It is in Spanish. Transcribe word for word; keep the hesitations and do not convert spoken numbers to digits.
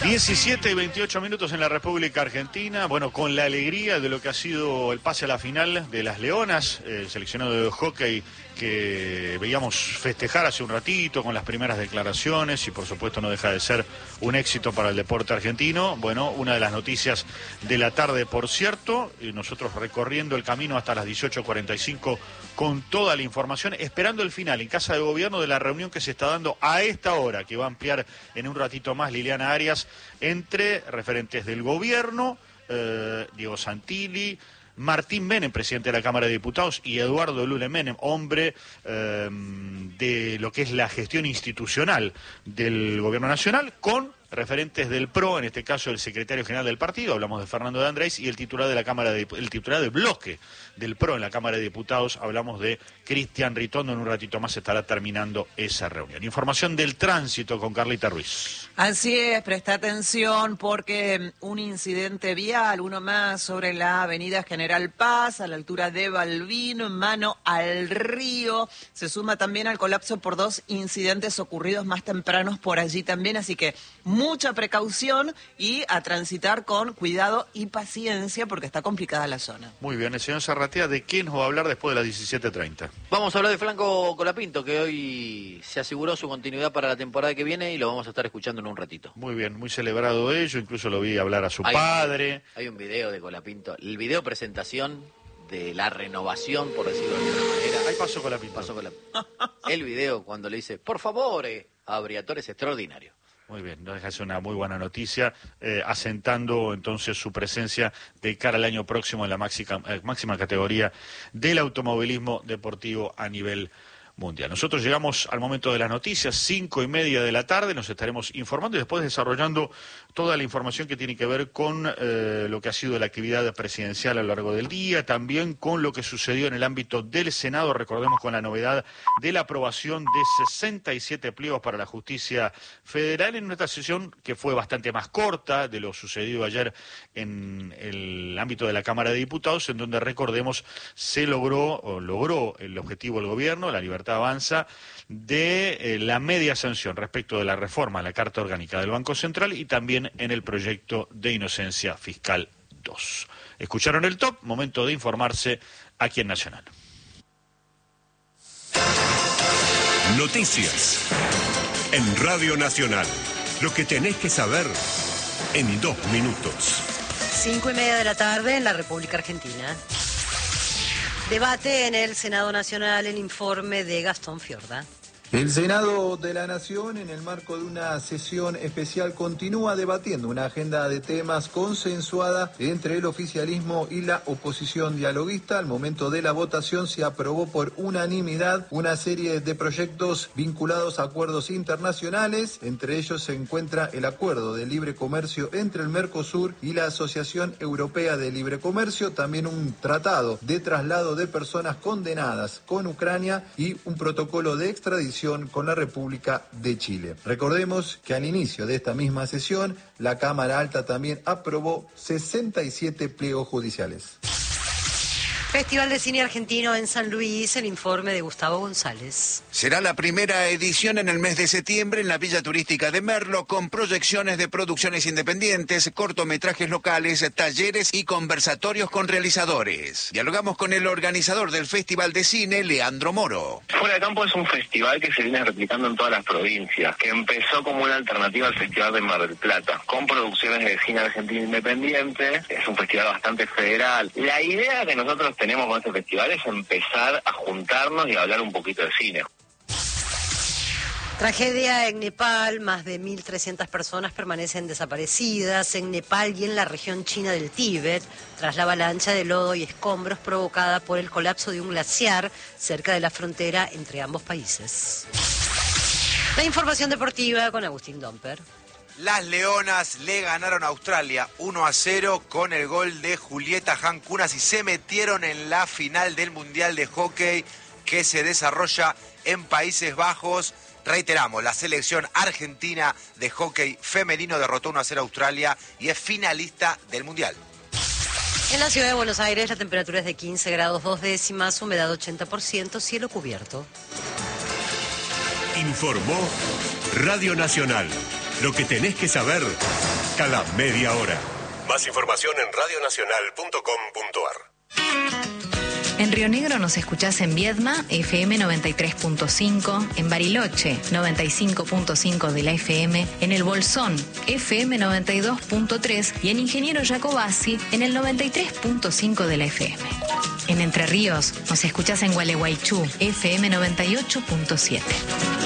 diecisiete y veintiocho minutos en la República Argentina, bueno, con la alegría de lo que ha sido el pase a la final de las Leonas, el seleccionado de hockey que veíamos festejar hace un ratito con las primeras declaraciones y por supuesto no deja de ser un éxito para el deporte argentino. Bueno, una de las noticias de la tarde, por cierto, y nosotros recorriendo el camino hasta las dieciocho cuarenta y cinco con toda la información, esperando el final en Casa de Gobierno de la reunión que se está dando a esta hora, que va a ampliar en un ratito más Liliana Arias, entre referentes del gobierno, eh, Diego Santilli, Martín Menem, presidente de la Cámara de Diputados, y Eduardo Lule Menem, hombre eh, de lo que es la gestión institucional del Gobierno Nacional, con referentes del P R O, en este caso el secretario general del partido, hablamos de Fernando de Andrés, y el titular de la Cámara de, el titular del bloque del P R O en la Cámara de Diputados, hablamos de Cristian Ritondo. En un ratito más estará terminando esa reunión. Información del tránsito con Carlita Ruiz. Así es, presta atención porque un incidente vial, uno más sobre la avenida General Paz, a la altura de Balbín, mano al río. Se suma también al colapso por dos incidentes ocurridos más tempranos por allí también, así que mucha precaución y a transitar con cuidado y paciencia porque está complicada la zona. Muy bien, el señor Zarratea, ¿de quién nos va a hablar después de las diecisiete treinta? Vamos a hablar de Franco Colapinto, que hoy se aseguró su continuidad para la temporada que viene y lo vamos a estar escuchando en un ratito. Muy bien, muy celebrado ello, incluso lo vi hablar a su hay, padre. Hay un video de Colapinto, el video presentación de la renovación, por decirlo de alguna manera. Ahí pasó Colapinto. Pasó Colapinto. El video cuando le dice, por favor, eh, a Briatore es extraordinario. Muy bien, no deja de ser una muy buena noticia, eh, asentando entonces su presencia de cara al año próximo en la máxima, eh, máxima categoría del automovilismo deportivo a nivel mundial. Nosotros llegamos al momento de las noticias, cinco y media de la tarde, nos estaremos informando y después desarrollando toda la información que tiene que ver con eh, lo que ha sido la actividad presidencial a lo largo del día, también con lo que sucedió en el ámbito del Senado, recordemos con la novedad de la aprobación de sesenta y siete pliegos para la justicia federal en esta sesión que fue bastante más corta de lo sucedido ayer en el ámbito de la Cámara de Diputados, en donde recordemos se logró o logró el objetivo del gobierno, la libertad avanza, de eh, la media sanción respecto de la reforma a la Carta Orgánica del Banco Central y también en el proyecto de inocencia fiscal dos. Escucharon el top, momento de informarse aquí en Nacional. Noticias en Radio Nacional. Lo que tenés que saber en dos minutos. Cinco y media de la tarde en la República Argentina. Debate en el Senado Nacional el informe de Gastón Fiorda. El Senado de la Nación, en el marco de una sesión especial, continúa debatiendo una agenda de temas consensuada entre el oficialismo y la oposición dialoguista. Al momento de la votación se aprobó por unanimidad una serie de proyectos vinculados a acuerdos internacionales. Entre ellos se encuentra el acuerdo de libre comercio entre el Mercosur y la Asociación Europea de Libre Comercio, también un tratado de traslado de personas condenadas con Ucrania y un protocolo de extradición con la República de Chile. Recordemos que al inicio de esta misma sesión, la Cámara Alta también aprobó sesenta y siete pliegos judiciales. Festival de Cine Argentino en San Luis, el informe de Gustavo González. Será la primera edición en el mes de septiembre en la Villa Turística de Merlo, con proyecciones de producciones independientes, cortometrajes locales, talleres y conversatorios con realizadores. Dialogamos con el organizador del Festival de Cine, Leandro Moro. Fuera de Campo es un festival que se viene replicando en todas las provincias, que empezó como una alternativa al Festival de Mar del Plata, con producciones de cine argentino independiente. Es un festival bastante federal. La idea que nosotros tenemos con este festival es empezar a juntarnos y a hablar un poquito de cine. Tragedia en Nepal, más de mil trescientas personas permanecen desaparecidas en Nepal y en la región china del Tíbet, tras la avalancha de lodo y escombros provocada por el colapso de un glaciar cerca de la frontera entre ambos países. La información deportiva con Agustín Domper. Las Leonas le ganaron a Australia uno a cero con el gol de Julieta Jancunas y se metieron en la final del Mundial de Hockey que se desarrolla en Países Bajos. Reiteramos, la selección argentina de hockey femenino derrotó uno a cero a Australia y es finalista del Mundial. En la ciudad de Buenos Aires la temperatura es de quince grados dos décimas, humedad ochenta por ciento, cielo cubierto. Informó Radio Nacional. Lo que tenés que saber hasta la media hora. Más información en radionacional punto com punto ar. En Río Negro nos escuchás en Viedma, F M noventa y tres punto cinco, en Bariloche, noventa y cinco punto cinco de la F M, en El Bolsón, F M noventa y dos punto tres y en Ingeniero Jacobasi, en el noventa y tres punto cinco de la F M. En Entre Ríos nos escuchás en Gualeguaychú, F M noventa y ocho punto siete.